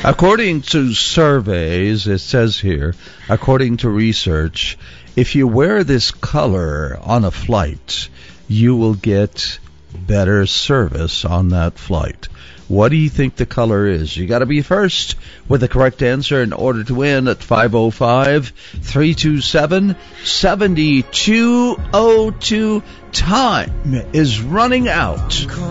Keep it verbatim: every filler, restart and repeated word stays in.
According to surveys, it says here, according to research, if you wear this color on a flight, you will get better service on that flight. What do you think the color is? You got to be first with the correct answer in order to win at five oh five, three two seven, seven two oh two. Time is running out.